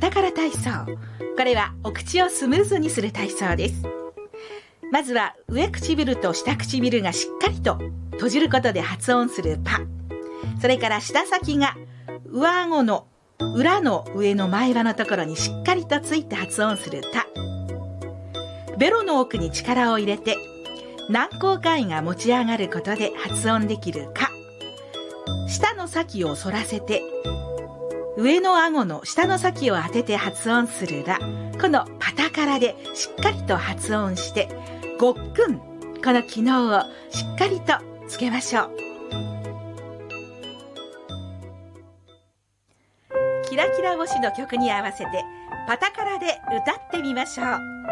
タカラ体操。これはお口をスムーズにする体操です。まずは上唇と下唇がしっかりと閉じることで発音するパ。それから舌先が上顎の裏の上の前歯のところにしっかりとついて発音するタ。ベロの奥に力を入れて軟口蓋が持ち上がることで発音できるカ。舌の先を反らせて上の顎の下の先を当てて発音するラ。このパタカラでしっかりと発音してごっくん、この機能をしっかりとつけましょう。キラキラ星の曲に合わせてパタカラで歌ってみましょう。